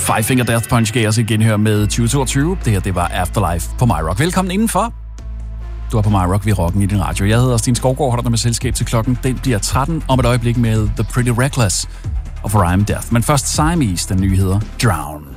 Five Finger Death Punch gav os et genhør med 2022. Det her, det var Afterlife på MyRock. Velkommen indenfor. Du er på MyRock ved Rocken i din radio. Jeg hedder Sten Skovgaard, holder dig med selskab til klokken. Den bliver 13 om et øjeblik med The Pretty Reckless og For I Am Death. Men først Siamese, den nye hedder Drown.